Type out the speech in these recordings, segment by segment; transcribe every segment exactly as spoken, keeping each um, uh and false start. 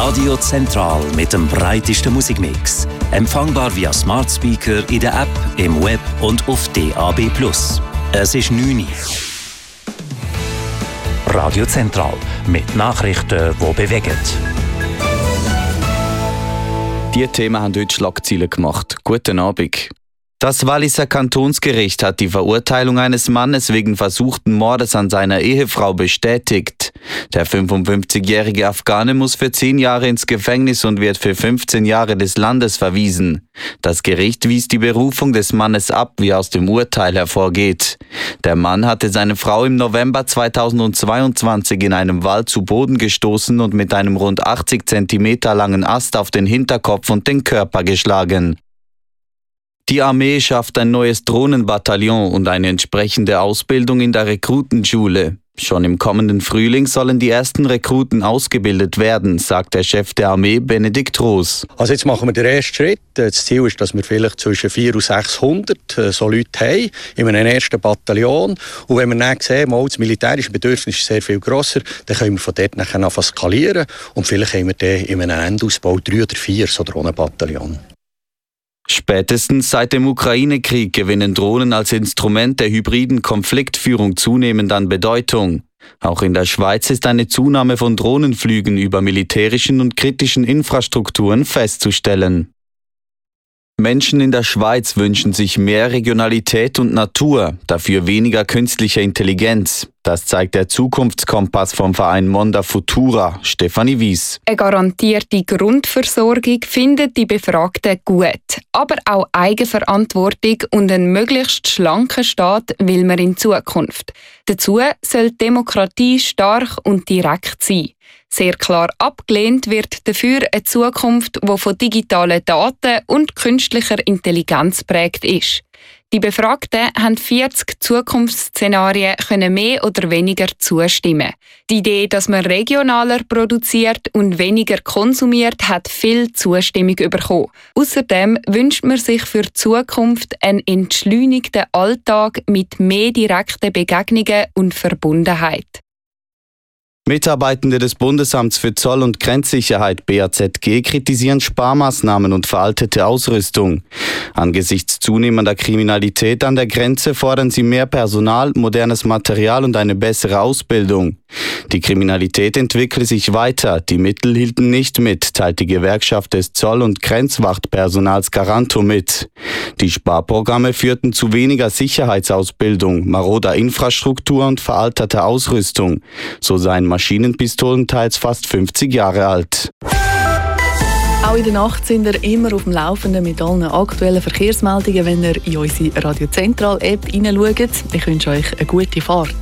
Radio Zentral mit dem breitesten Musikmix. Empfangbar via Smart Speaker in der App, im Web und auf D A B plus. Es ist neun Uhr. Radio Zentral mit Nachrichten, die bewegen. Diese Themen haben heute Schlagzeilen gemacht. Guten Abend. Das Walliser Kantonsgericht hat die Verurteilung eines Mannes wegen versuchten Mordes an seiner Ehefrau bestätigt. Der fünfundfünfzigjährige Afghane muss für zehn Jahre ins Gefängnis und wird für fünfzehn Jahre des Landes verwiesen. Das Gericht wies die Berufung des Mannes ab, wie aus dem Urteil hervorgeht. Der Mann hatte seine Frau im November zweitausendzweiundzwanzig in einem Wald zu Boden gestoßen und mit einem rund achtzig Zentimeter langen Ast auf den Hinterkopf und den Körper geschlagen. Die Armee schafft ein neues Drohnenbataillon und eine entsprechende Ausbildung in der Rekrutenschule. Schon im kommenden Frühling sollen die ersten Rekruten ausgebildet werden, sagt der Chef der Armee, Benedikt Roos. Also jetzt machen wir den ersten Schritt. Das Ziel ist, dass wir vielleicht zwischen vierhundert und sechshundert so Leute haben in einem ersten Bataillon. Und wenn wir dann sehen, mal, das militärische Bedürfnis ist sehr viel grosser, dann können wir von dort nachher skalieren. Und vielleicht haben wir dann in einem Endausbau drei oder vier so Drohnenbataillon. Spätestens seit dem Ukraine-Krieg gewinnen Drohnen als Instrument der hybriden Konfliktführung zunehmend an Bedeutung. Auch in der Schweiz ist eine Zunahme von Drohnenflügen über militärischen und kritischen Infrastrukturen festzustellen. Menschen in der Schweiz wünschen sich mehr Regionalität und Natur, dafür weniger künstliche Intelligenz. Das zeigt der Zukunftskompass vom Verein Monda Futura, Stefanie Wies. Eine garantierte Grundversorgung findet die Befragten gut. Aber auch Eigenverantwortung und einen möglichst schlanken Staat will man in Zukunft. Dazu soll die Demokratie stark und direkt sein. Sehr klar abgelehnt wird dafür eine Zukunft, die von digitalen Daten und künstlicher Intelligenz geprägt ist. Die Befragten haben vierzig Zukunftsszenarien können mehr oder weniger zustimmen. Die Idee, dass man regionaler produziert und weniger konsumiert, hat viel Zustimmung bekommen. Außerdem wünscht man sich für die Zukunft einen entschleunigten Alltag mit mehr direkten Begegnungen und Verbundenheit. Mitarbeitende des Bundesamts für Zoll- und Grenzsicherheit B A Z G kritisieren Sparmaßnahmen und veraltete Ausrüstung. Angesichts zunehmender Kriminalität an der Grenze fordern sie mehr Personal, modernes Material und eine bessere Ausbildung. Die Kriminalität entwickle sich weiter, die Mittel hielten nicht mit, teilt die Gewerkschaft des Zoll- und Grenzwachtpersonals Garanto mit. Die Sparprogramme führten zu weniger Sicherheitsausbildung, maroder Infrastruktur und veralterter Ausrüstung. So seien Maschinenpistolen teils fast fünfzig Jahre alt. Auch in der Nacht sind wir immer auf dem Laufenden mit allen aktuellen Verkehrsmeldungen, wenn ihr in unsere Radio Zentral-App hineinschaut. Ich wünsche euch eine gute Fahrt.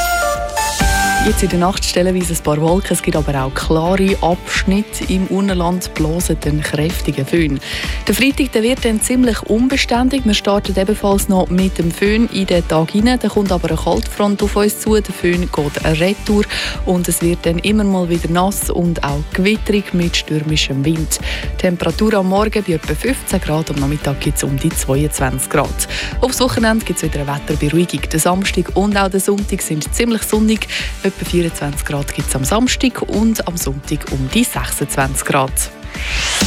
Jetzt in der Nacht stellenweise ein paar Wolken, es gibt aber auch klare Abschnitte. Im Urnerland blasen den kräftigen Föhn. Der Freitag der wird dann ziemlich unbeständig. Wir starten ebenfalls noch mit dem Föhn in den Tag hinein. Da kommt aber eine Kaltfront auf uns zu. Der Föhn geht retour und es wird dann immer mal wieder nass und auch gewitterig mit stürmischem Wind. Die Temperatur am Morgen bei etwa fünfzehn Grad, am Nachmittag gibt es um die zweiundzwanzig Grad. Aufs Wochenende gibt es wieder eine Wetterberuhigung. Der Samstag und auch der Sonntag sind ziemlich sonnig. Etwa vierundzwanzig Grad gibt es am Samstag und am Sonntag um die sechsundzwanzig Grad.